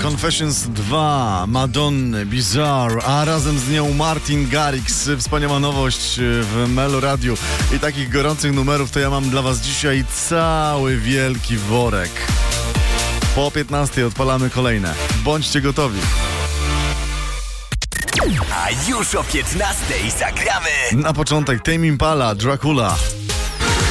Confessions 2, Madonna, Bizarre, a razem z nią Martin Garrix. Wspaniała nowość w Melo Radiu. I takich gorących numerów to ja mam dla was dzisiaj cały wielki worek. Po 15 odpalamy kolejne. Bądźcie gotowi. A już o 15 zagramy. Na początek Tame Impala, Dracula.